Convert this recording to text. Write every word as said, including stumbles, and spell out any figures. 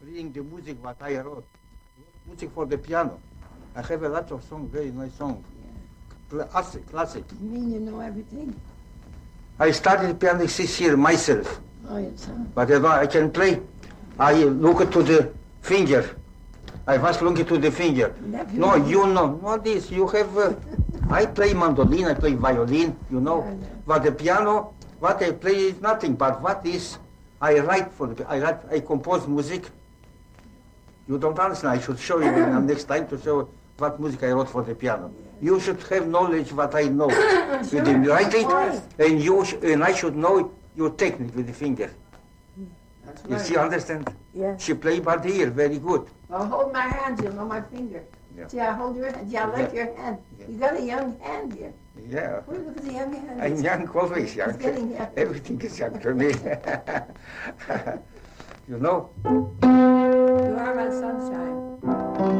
reading the music what I wrote. Music for the piano. I have a lot of songs, very nice songs. Yeah. Classic, classic. You mean you know everything? I started piano six years myself, Oh, it's huh? but I, don't, I can play. I look to the finger. I was looking to the finger. Nephew. No, you know, not this. You have. Uh, I play mandolin, I play violin, you know. Yeah, yeah. But the piano, what I play is nothing. But what is, I write for the. I write. I compose music. You don't understand. I should show you next time to show what music I wrote for the piano. You should have knowledge what I know with the writing, and you sh- and I should know your technique with the finger. That's You right. see, understand? Yeah. She play but here very good. Well, hold my hand, you'll know my finger. Yeah. See, I hold your hand. Yeah, I like Yeah. your hand. Yeah. You got a young hand here. Yeah. Oh, look at the young hand. I'm young, always young. It's getting young. Everything is young to me. You know?